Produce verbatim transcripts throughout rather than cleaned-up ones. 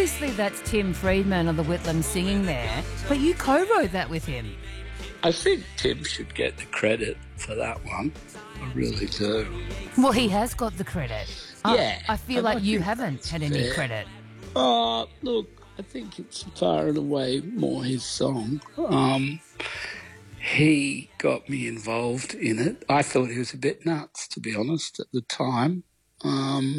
obviously that's Tim Friedman of the Whitlam singing there, but you co-wrote that with him. I think Tim should get the credit for that one. I really do. Well, he has got the credit. Yeah. I, I feel like you haven't had any fair. credit. Oh, look, I think it's far and away more his song. Um, he got me involved in it. I thought he was a bit nuts, to be honest, at the time. Um,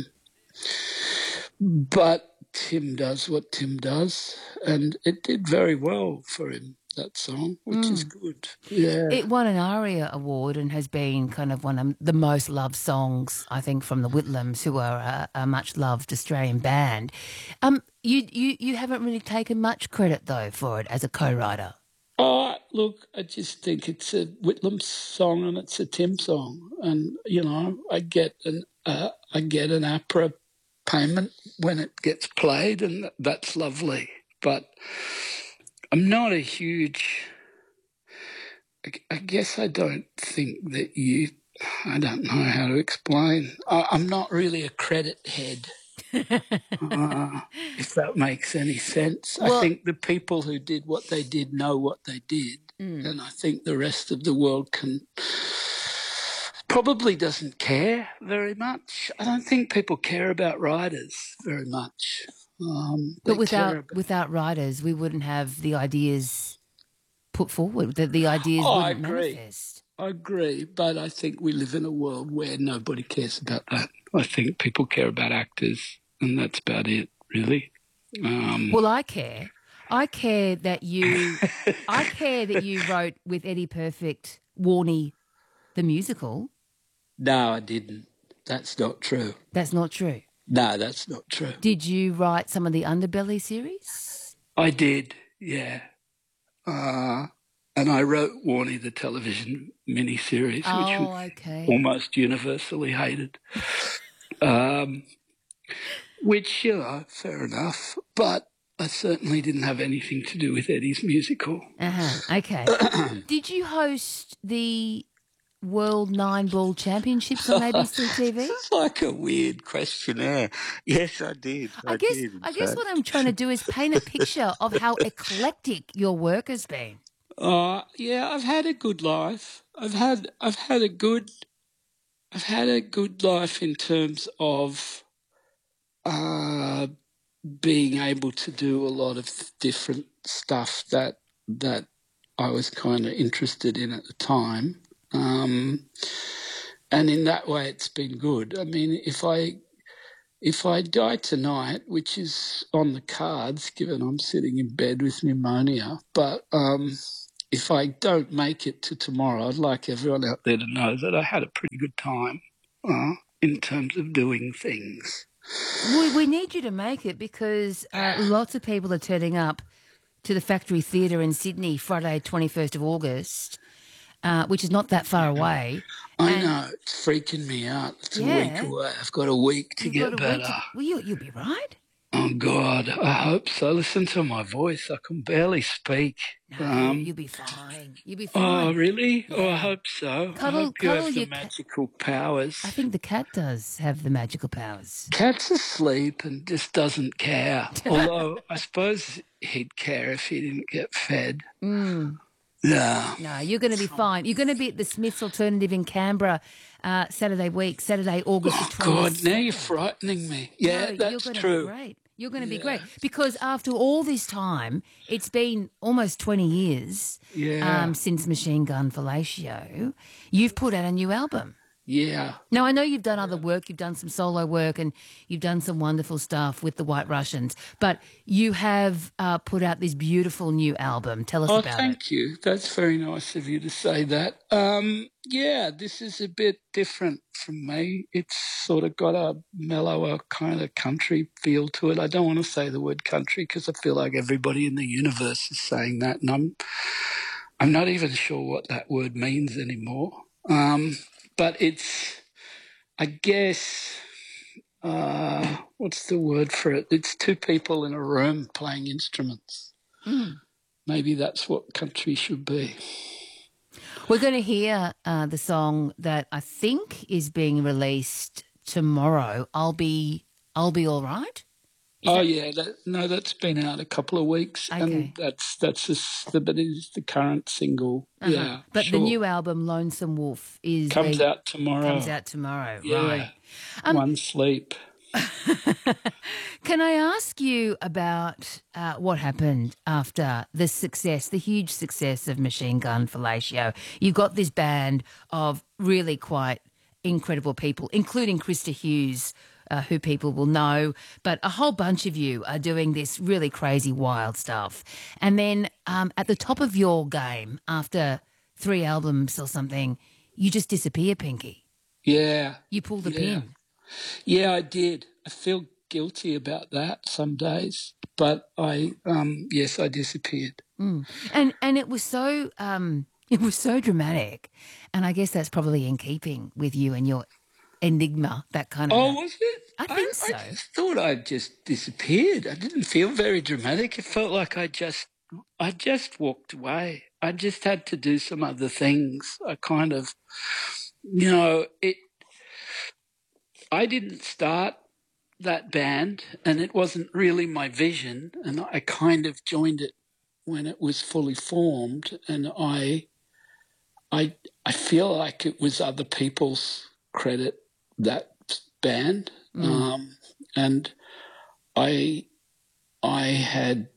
but Tim does what Tim does, and it did very well for him, that song, which mm. is good. Yeah. It won an ARIA award and has been kind of one of the most loved songs, I think, from the Whitlams, who are a, a much-loved Australian band. Um, you, you, you haven't really taken much credit, though, for it as a co-writer. Oh, look, I just think it's a Whitlam song and it's a Tim song. And, you know, I get an uh, I get an APRA payment when it gets played, and that's lovely. But I'm not a huge... I guess I don't think that you... I don't know how to explain. I, I'm not really a credit head, uh, if that makes any sense. Well, I think the people who did what they did know what they did, mm. and I think the rest of the world can... probably doesn't care very much. I don't think people care about writers very much. Um, but without about... without writers, we wouldn't have the ideas put forward, that the ideas oh, wouldn't I agree. manifest. I agree, but I think we live in a world where nobody cares about that. I think people care about actors, and that's about it, really. Um, well, I care. I care that you. I care that you wrote with Eddie Perfect, Warnie, the musical. No, I didn't. That's not true. That's not true? No, that's not true. Did you write some of the Underbelly series? I did, yeah. Uh, and I wrote Warnie, the television miniseries, oh, which was okay. almost universally hated. um, which, you know, fair enough. But I certainly didn't have anything to do with Eddie's musical. Uh-huh, okay. Did you host the World Nine Ball Championships on A B C T V? It's like a weird questionnaire. Yes, I did. I, I guess did, I guess what I'm trying to do is paint a picture of how eclectic your work has been. Uh yeah, I've had a good life. I've had I've had a good I've had a good life in terms of uh being able to do a lot of different stuff that that I was kind of interested in at the time. Um, and in that way, it's been good. I mean, if I if I die tonight, which is on the cards, given I'm sitting in bed with pneumonia, but um, if I don't make it to tomorrow, I'd like everyone out there to know that I had a pretty good time uh, in terms of doing things. We, we need you to make it because uh, lots of people are turning up to the Factory Theatre in Sydney Friday, twenty-first of August. Uh, which is not that far away. I and know. It's freaking me out. It's yeah, a week away. I've got a week to You've get got a better. Week to, well, you, you'll be right. Oh, God. I hope so. Listen to my voice. I can barely speak. No, um, you'll be fine. You'll be fine. Oh, really? Yeah. Oh, I hope so. Cuddle, I hope you have the ca- magical powers. I think the cat does have the magical powers. Cat's asleep and just doesn't care. Although I suppose he'd care if he didn't get fed. Mm. No. No, you're going to be fine. You're going to be at the Smiths Alternative in Canberra uh, Saturday week, Saturday, August oh, the twentieth. God, now you're frightening me. Yeah, no, that's you're gonna true. Be great. You're going to yeah. be great because after all this time, it's been almost twenty years yeah. um, since Machine Gun Fellatio. You've put out a new album. Yeah. Now, I know you've done other work. You've done some solo work and you've done some wonderful stuff with the White Russians. But you have uh, put out this beautiful new album. Tell us oh, about it. Oh, thank you. That's very nice of you to say that. Um, yeah, this is a bit different from me. It's sort of got a mellower kind of country feel to it. I don't want to say the word country because I feel like everybody in the universe is saying that. And I'm, I'm not even sure what that word means anymore. Um But it's, I guess, uh, what's the word for it? It's two people in a room playing instruments. Mm. Maybe that's what country should be. We're going to hear uh, the song that I think is being released tomorrow. I'll be, I'll be all right. Is Oh that yeah, that, no, that's been out a couple of weeks, and okay? that's that's just the but it is the current single. Uh huh. Yeah, But the sure. new album, Lonesome Wolf, is Comes being out comes tomorrow. out tomorrow, right? Yeah, Um, One Sleep. Can I ask you about uh, what happened after the success, the huge success of Machine Gun Fellatio? You got this band of really quite incredible people, including Krista Hughes, uh, who people will know, but a whole bunch of you are doing this really crazy, wild stuff. And then um, at the top of your game, after three albums or something, you just disappear, Pinky. Yeah, You pull the yeah, pin. yeah. I did. I feel guilty about that some days, but I, um, yes, I disappeared. Mm. And and it was so um it was so dramatic, and I guess that's probably in keeping with you and your enigma, that kind of Oh, a. was it? I I, think I so. just thought I'd just disappeared. I didn't feel very dramatic. It felt like I just, I just walked away. I just had to do some other things. I kind of, you know, it. I didn't start that band, and it wasn't really my vision. And I kind of joined it when it was fully formed, and I, I, I feel like it was other people's credit, that band, Mm. um, and I, I had,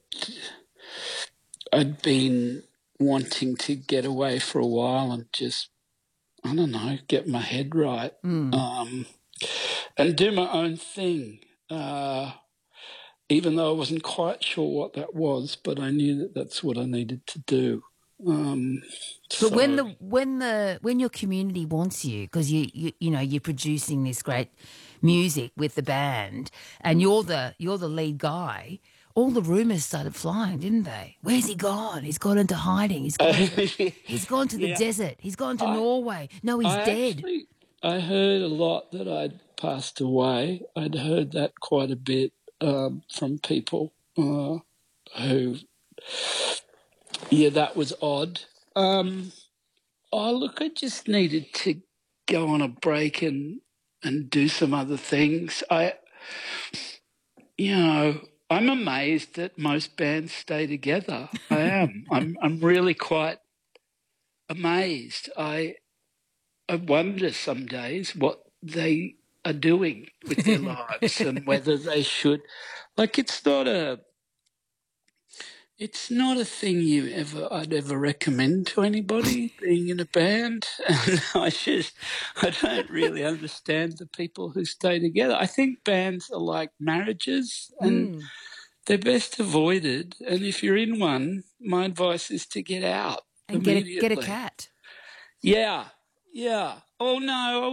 I'd been wanting to get away for a while and just, I don't know, get my head right, Mm. um, and do my own thing. Uh, even though I wasn't quite sure what that was, but I knew that that's what I needed to do. Um, But when so the when the when your community wants you, because you, you you know you're producing this great music with the band, and you're the you're the lead guy, all the rumors started flying, didn't they? Where's he gone? He's gone into hiding. He's gone to he's gone to the yeah, desert. He's gone to I Norway. No, he's I dead. actually I heard a lot that I'd passed away. I'd heard that quite a bit um, from people uh, who, yeah, that was odd. Um, oh, look, I just needed to go on a break and and do some other things. I, you know, I'm amazed that most bands stay together. I am. I'm. I'm really quite amazed. I I wonder some days what they are doing with their lives and whether they should. Like, it's not a. It's not a thing you ever I'd ever recommend to anybody being in a band. And I just I don't really understand the people who stay together. I think bands are like marriages and Mm. they're best avoided. And if you're in one, my advice is to get out And get a get a immediately. cat. Yeah. Yeah. Oh no,